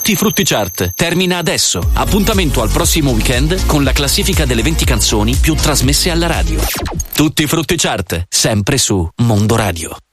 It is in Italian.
Tutti Frutti Chart termina adesso. Appuntamento al prossimo weekend con la classifica delle 20 canzoni più trasmesse alla radio. Tutti Frutti Chart, sempre su Mondo Radio.